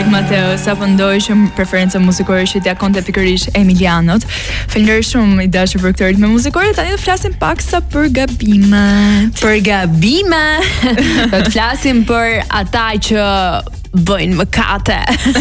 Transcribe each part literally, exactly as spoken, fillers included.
Erik Mateo, sa po ndoj që preferenca muzikore që t'ja konte pikërisht Emilianot. Faleminderit shumë i dashur për këtë ritme muzikore. Tani do të flasim paksa për gabimet. Për gabime. Do të flasim për ata që bëjnë mëkate.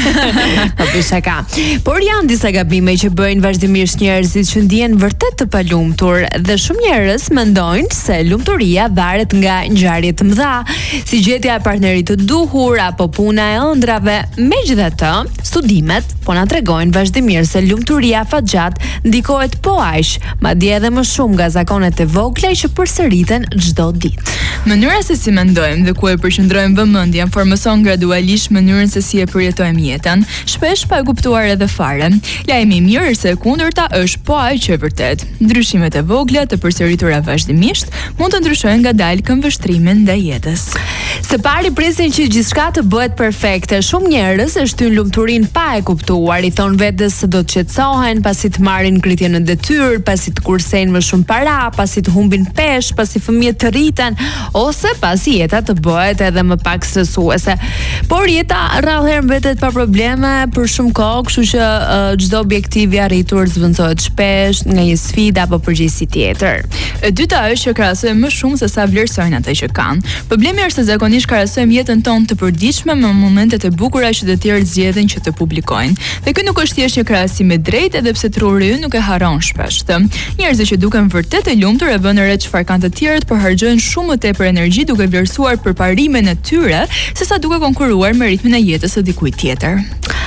Po bishaka. Por janë disa gabime që bëjnë vazhdimisht njerëzit që ndihen vërtet të palumtur dhe shumë njerëz mendojnë se lumturia varet nga ngjarje të mëdha, si gjetja e partnerit të duhur apo puna e ëndrave. Megjithatë, studimet po na tregojnë vazhdimisht se lumturia fatgjat ndikohet po aq, madje edhe më shumë nga zakonet e vogla që përsëriten çdo ditë. Mënyra se si mendojmë dhe ku e përqendrojmë vëmendjen formëson gradualisht mënyrën se si e përjetojmë jetën, shpesh pa e kuptuar edhe fare. Lajmi i mirë se e kundërta është po aq e vërtet. Ndryshimet e vogla të përsëritura vazhdimisht mund të ndryshojnë ngadalë këmbvështrimin ndaj jetës. Së pari presin që gjithçka të bëhet perfekte. Shumë njerëz e shtyn lumturinë pa e kuptuar, i thon vetes se do të qetësohen pasi të marrin ngritje në detyrë, pasi të kursejnë më shumë para, pasi të humbin peshë, pasi fëmijët të rriten, ose pasi jeta të bëhet edhe më pak stresuese. Por jeta rrallëherë mbetet pa probleme për shumë kohë, kështu që uh, çdo objektiv i arritur zvendësohet shpesh nga një sfidë apo përgjegjësi tjetër. E dyta është që krahasojmë më shumë se sa vlerësojnë ata që kanë. Problemi është se zakonisht krahasojmë jetën tonë të përditshme me momentet e bukura që të tjerë zgjedhin që të publikojnë. Dhe ky nuk është thjesht një krahasim i drejtë, edhe pse truri nuk e harron shpesh. Njerëzit që duken vërtet e lumtur e vënë re çfarë kanë të tjerët, por harxojnë shumë më tepër energji duke vlerësuar përparimin e tyre sesa duke konkuruar me ritmin e jetës së dikujt tjetër.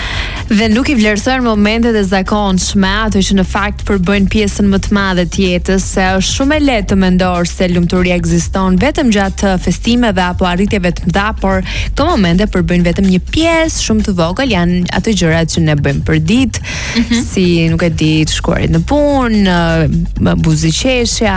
Dhe nuk i vlerësojnë momentet e zakonshme, ato që në fakt përbëjnë pjesën më të madhe të jetës, se është shumë e lehtë të mendosh se lumturia ekziston vetëm gjatë festimeve apo arritjeve të mëdha, por këto momente përbëjnë vetëm një pjesë shumë të vogël, janë ato gjërat që ne bëjmë për ditë, mm-hmm. si nuk e di, të shkuarit në punë, buzëqeshja,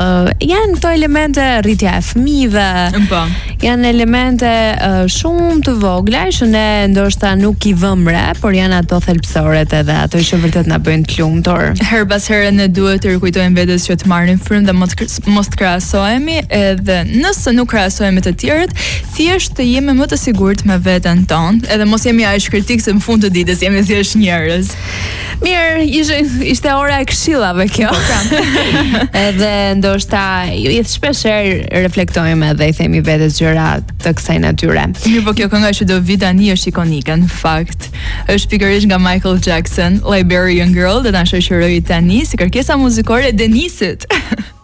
janë këto elemente, rritja e fëmijëve. Po. Janë elemente uh, shumë të vogla që ne ndoshta nuk i vëmë re, por janë ato thelbësoret edhe ato që vërtet na bëjnë të lumtur. Her pas here ne duhet të rikujtojmë vetes që të marrim frymë dhe mos të krahasohemi, edhe nëse nuk krahasohemi me të tjerët, thjesht të jemi më të sigurt me veten tonë, edhe mos jemi aq kritik se në fund të ditës jemi thjesht njerëz. Mirë, ishte, ishte ora e këshillave kjo. Edhe ndoshta jetë shpesh herë reflektojmë dhe i themi vetes gjëra të kësaj natyre. Mirë, po kjo kënga që do vi tani është ikonike në fakt. Është pikërisht nga Michael Jackson, Liberian Girl, dhe ta shoqëroj tani si kërkesa muzikore e Denisit.